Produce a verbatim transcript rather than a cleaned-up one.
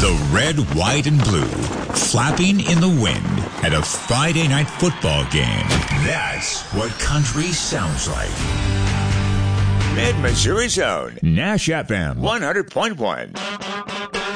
The red, white, and blue flapping in the wind at a Friday night football game. That's what country sounds like. Mid-Missouri Zone, Nash F M one hundred point one.